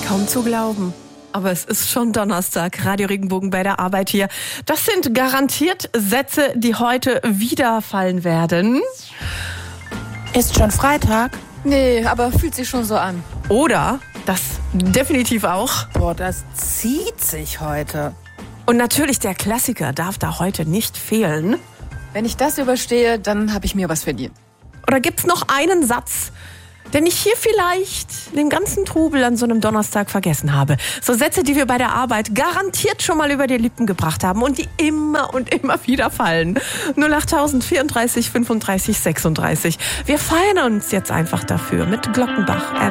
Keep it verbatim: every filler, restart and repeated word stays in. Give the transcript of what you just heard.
Kaum zu glauben. Aber es ist schon Donnerstag. Radio Regenbogen bei der Arbeit hier. Das sind garantiert Sätze, die heute wieder fallen werden. Ist schon Freitag? Nee, aber fühlt sich schon so an. Oder, das definitiv auch. Boah, das zieht sich heute. Und natürlich der Klassiker darf da heute nicht fehlen. Wenn ich das überstehe, dann habe ich mir was verdient. Oder gibt's noch einen Satz, den ich hier vielleicht den ganzen Trubel an so einem Donnerstag vergessen habe? So Sätze, die wir bei der Arbeit garantiert schon mal über die Lippen gebracht haben und die immer und immer wieder fallen. null acht tausend vierunddreißig fünfunddreißig sechsunddreißig. Wir feiern uns jetzt einfach dafür mit Glockenbach.